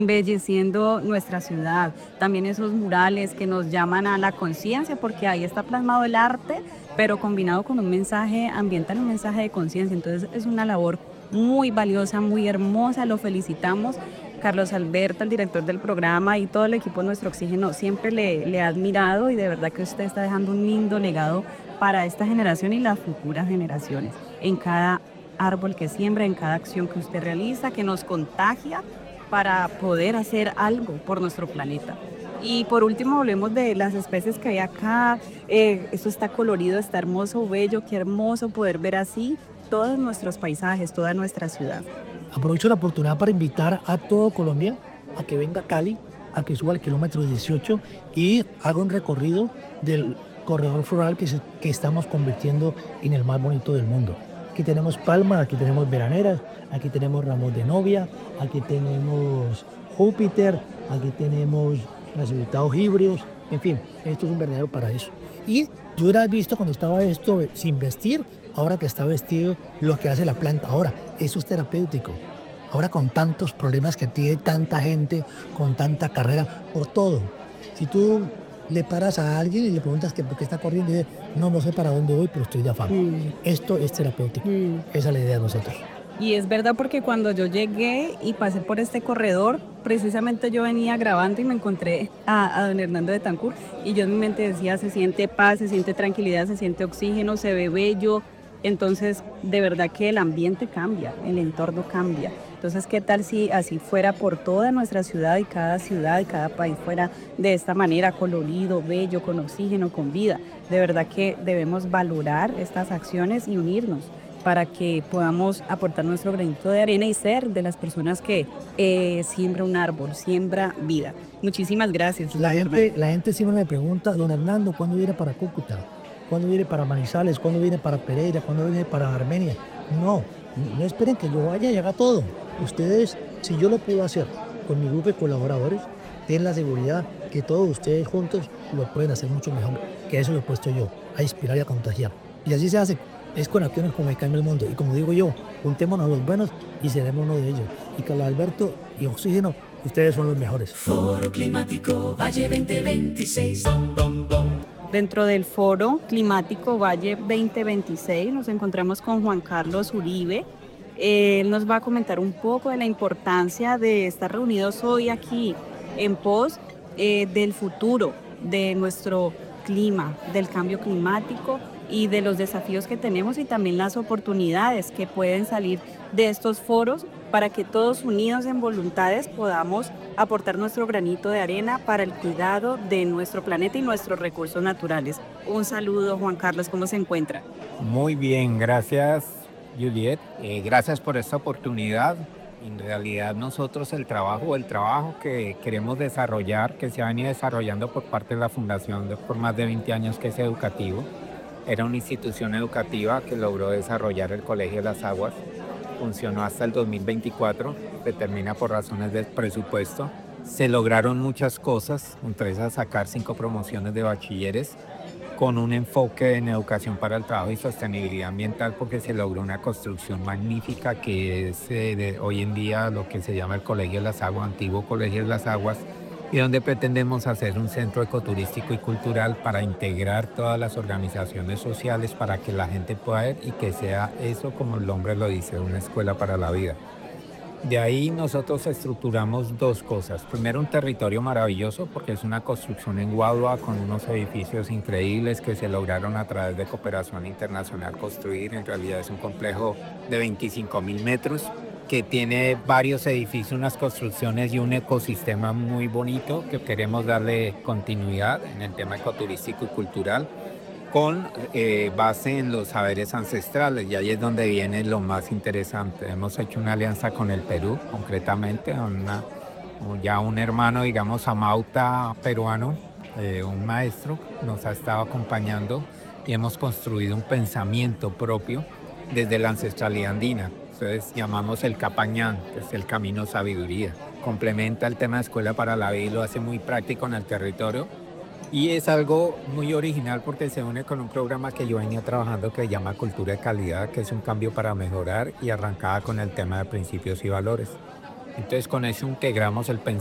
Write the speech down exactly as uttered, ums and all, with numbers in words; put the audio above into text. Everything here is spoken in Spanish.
embelleciendo nuestra ciudad. También esos murales que nos llaman a la conciencia, porque ahí está plasmado el arte, pero combinado con un mensaje ambiental, un mensaje de conciencia. Entonces es una labor muy valiosa, muy hermosa. Lo felicitamos. Carlos Alberto, el director del programa, y todo el equipo de Nuestro Oxígeno siempre le, le ha admirado, y de verdad que usted está dejando un lindo legado para esta generación y las futuras generaciones. En cada árbol que siembra, en cada acción que usted realiza, que nos contagia para poder hacer algo por nuestro planeta. Y por último, hablemos de las especies que hay acá. Eh, esto está colorido, está hermoso, bello, qué hermoso poder ver así todos nuestros paisajes, toda nuestra ciudad. Aprovecho la oportunidad para invitar a todo Colombia a que venga a Cali, a que suba al kilómetro dieciocho y haga un recorrido del corredor floral que, se- que estamos convirtiendo en el más bonito del mundo. Aquí tenemos palmas, aquí tenemos veraneras, aquí tenemos ramos de novia, aquí tenemos Júpiter, aquí tenemos resultados híbridos, en fin, esto es un verdadero paraíso. Y yo hubiera visto cuando estaba esto sin vestir, ahora que está vestido, lo que hace la planta ahora, eso es terapéutico. Ahora con tantos problemas que tiene tanta gente, con tanta carrera, por todo. Si tú le paras a alguien y le preguntas que por qué está corriendo y dice, no, no sé para dónde voy, pero estoy de afán. Mm, Esto es terapéutico. mm. Esa es la idea de nosotros. Y es verdad, porque cuando yo llegué y pasé por este corredor, precisamente yo venía grabando y me encontré a, a don Hernando de Tancur, y yo en mi mente decía, se siente paz, se siente tranquilidad, se siente oxígeno, se ve bello. Entonces, de verdad que el ambiente cambia, el entorno cambia. Entonces, ¿qué tal si así fuera por toda nuestra ciudad, y cada ciudad y cada país fuera de esta manera, colorido, bello, con oxígeno, con vida? De verdad que debemos valorar estas acciones y unirnos para que podamos aportar nuestro granito de arena y ser de las personas que eh, siembra un árbol, siembra vida. Muchísimas gracias. La gente, la gente siempre me pregunta, don Hernando, ¿cuándo viene para Cúcuta? ¿Cuándo viene para Manizales? ¿Cuándo viene para Pereira? ¿Cuándo viene para Armenia? No, no esperen que yo vaya y haga todo. Ustedes, si yo lo puedo hacer con mi grupo de colaboradores, ten la seguridad que todos ustedes juntos lo pueden hacer mucho mejor, que eso lo he puesto yo, a inspirar y a contagiar. Y así se hace, es con acciones como el cambio el mundo. Y como digo yo, juntémonos los buenos y seremos uno de ellos. Y Carlos Alberto y Oxígeno, ustedes son los mejores. Foro Climático Valle veinte veintiséis. Dentro del Foro Climático Valle veinte veintiséis nos encontramos con Juan Carlos Uribe. Él nos va a comentar un poco de la importancia de estar reunidos hoy aquí en pos eh, del futuro de nuestro clima, del cambio climático y de los desafíos que tenemos, y también las oportunidades que pueden salir de estos foros, para que todos unidos en voluntades podamos aportar nuestro granito de arena para el cuidado de nuestro planeta y nuestros recursos naturales. Un saludo, Juan Carlos, ¿cómo se encuentra? Muy bien, gracias Juliet. Eh, gracias por esta oportunidad. En realidad nosotros el trabajo, el trabajo que queremos desarrollar, que se ha venido desarrollando por parte de la Fundación de, por más de veinte años, que es educativo. Era una institución educativa que logró desarrollar el Colegio de las Aguas. Funcionó hasta el dos mil veinticuatro, se termina por razones de presupuesto. Se lograron muchas cosas, entre esas sacar cinco promociones de bachilleres con un enfoque en educación para el trabajo y sostenibilidad ambiental, porque se logró una construcción magnífica que es eh, de hoy en día lo que se llama el Colegio de las Aguas, antiguo Colegio de las Aguas, y donde pretendemos hacer un centro ecoturístico y cultural para integrar todas las organizaciones sociales, para que la gente pueda ir y que sea eso, como el nombre lo dice, una escuela para la vida. De ahí nosotros estructuramos dos cosas. Primero, un territorio maravilloso, porque es una construcción en Guadua con unos edificios increíbles que se lograron a través de cooperación internacional construir. En realidad es un complejo de veinticinco mil metros que tiene varios edificios, unas construcciones y un ecosistema muy bonito que queremos darle continuidad en el tema ecoturístico y cultural, con eh, base en los saberes ancestrales, y ahí es donde viene lo más interesante. Hemos hecho una alianza con el Perú, concretamente, una, ya un hermano, digamos, amauta peruano, eh, un maestro, nos ha estado acompañando, y hemos construido un pensamiento propio desde la ancestralidad andina. Entonces llamamos el Capañán, que es el camino sabiduría. Complementa el tema de escuela para la vida y lo hace muy práctico en el territorio. Y es algo muy original porque se une con un programa que yo venía trabajando que se llama Cultura de Calidad, que es un cambio para mejorar, y arrancada con el tema de principios y valores. Entonces con eso integramos el pensamiento